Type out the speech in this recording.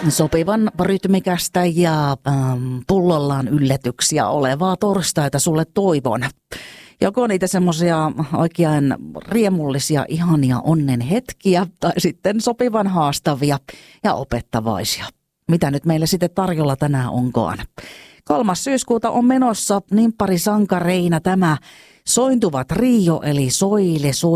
Sopivan rytmikästä ja pullollaan yllätyksiä olevaa torstaita sulle toivon. Joko niitä semmoisia oikein riemullisia, ihania onnen hetkiä tai sitten sopivan haastavia ja opettavaisia. Mitä nyt meille sitten tarjolla tänään onkaan? 3. syyskuuta on menossa nimppari sankareina tämä sointuva trio eli Soile,